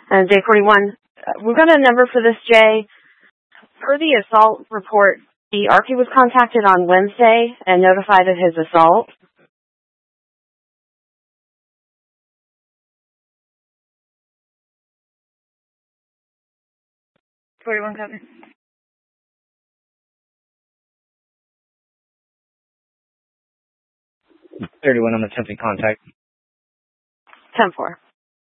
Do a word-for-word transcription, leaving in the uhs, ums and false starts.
And J forty-one, uh, we've got a number for this, Jay. Per the assault report, the R P was contacted on Wednesday and notified of his assault. forty-one copy. thirty-one, I'm attempting contact. ten four.